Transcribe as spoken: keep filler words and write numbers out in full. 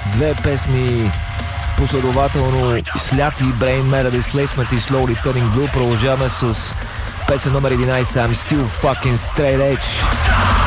Две песни последователно сляти, Brain Matter Displacement и Slowly Turning Blue. Продължаваме с песен номер единайсет, I'm Still Fucking Straight Edge.